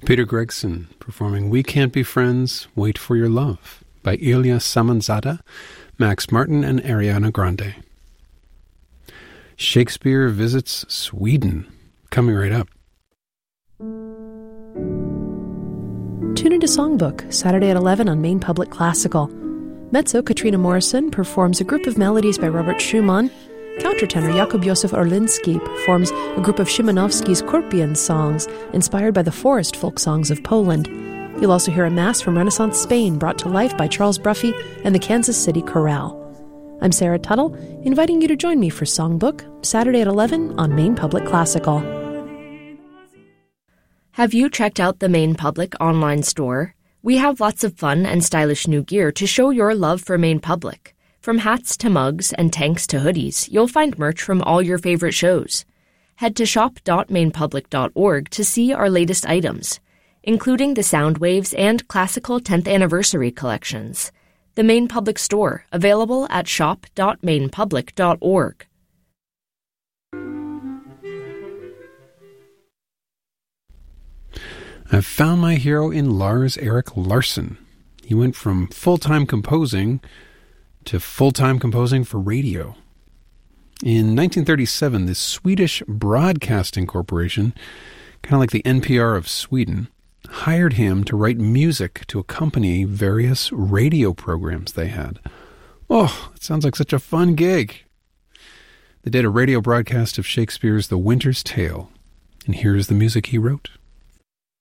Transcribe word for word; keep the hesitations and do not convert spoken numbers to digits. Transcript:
Peter Gregson performing We Can't Be Friends, Wait for Your Love by Ilya Samanzada, Max Martin, and Ariana Grande. Shakespeare visits Sweden, coming right up. Tune into Songbook, Saturday at eleven on Maine Public Classical. Mezzo Katrina Morrison performs a group of melodies by Robert Schumann. Countertenor Jakub Józef Orlinski performs a group of Szymanowski's Korpian songs inspired by the forest folk songs of Poland. You'll also hear a mass from Renaissance Spain brought to life by Charles Bruffy and the Kansas City Chorale. I'm Sarah Tuttle, inviting you to join me for Songbook, Saturday at eleven on Maine Public Classical. Have you checked out the Maine Public online store? We have lots of fun and stylish new gear to show your love for Maine Public. From hats to mugs and tanks to hoodies, you'll find merch from all your favorite shows. Head to shop dot maine public dot org to see our latest items, including the Soundwaves and Classical tenth Anniversary collections. The Maine Public Store, available at shop dot maine public dot org. I've found my hero in Lars Erik Larsson. He went from full-time composing to full-time composing for radio. In nineteen thirty-seven, the Swedish Broadcasting Corporation, kind of like the N P R of Sweden, hired him to write music to accompany various radio programs they had. Oh, it sounds like such a fun gig. They did a radio broadcast of Shakespeare's The Winter's Tale, and here's the music he wrote.